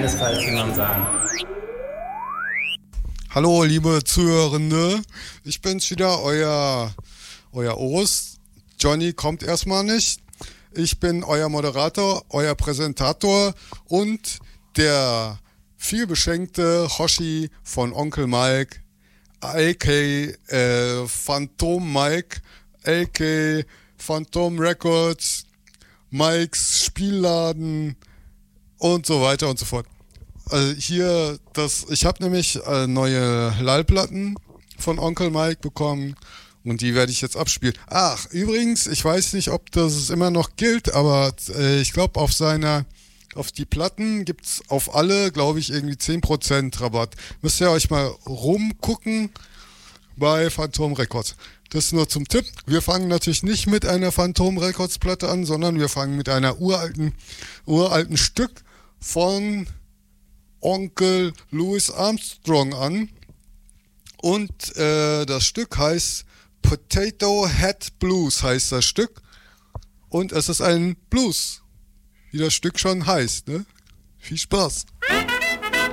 keinesfalls jemandem sagen. Hallo, liebe Zuhörende. Ich bin's wieder, euer Oris. Johnny kommt erstmal nicht. Ich bin euer Moderator, euer Präsentator und der vielbeschenkte Hoshi von Onkel Mike, a.k. Phantom Mike, a.k. Phantom Records, Mikes Spielladen und so weiter und so fort. Ich habe nämlich neue Lallplatten von Onkel Mike bekommen und die werde ich jetzt abspielen. Ach, übrigens, ich weiß nicht, ob das immer noch gilt, aber ich glaube, auf die Platten gibt's auf alle, glaube ich, irgendwie 10% Rabatt. Müsst ihr euch mal rumgucken bei Phantom Records. Das nur zum Tipp. Wir fangen natürlich nicht mit einer Phantom Records Platte an, sondern wir fangen mit einer uralten Stück von Onkel Louis Armstrong an. Und das Stück heißt Potato Head Blues, heißt das Stück. Und es ist ein Blues, wie das Stück schon heißt. Ne? Viel Spaß.